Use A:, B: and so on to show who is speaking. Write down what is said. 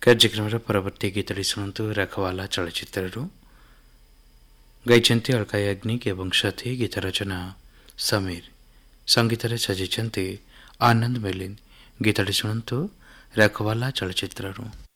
A: କାର୍ଯ୍ୟକ୍ରମର ପରବର୍ତ୍ତୀ ଗୀତଟି ଶୁଣନ୍ତୁ ରଖୱାଲା ଚଳଚ୍ଚିତ୍ରରୁ। ଗାଇଛନ୍ତି ଅଳକା ୟାଗ୍ନିକ ଏବଂ ସାଥୀ। ଗୀତ ରଚନା ସମୀର, ସଙ୍ଗୀତରେ ସଜିଛନ୍ତି ଆନନ୍ଦ ମେଲିନ। ଗୀତଟି ଶୁଣନ୍ତୁ ରଖୱାଲା ଚଳଚ୍ଚିତ୍ରରୁ।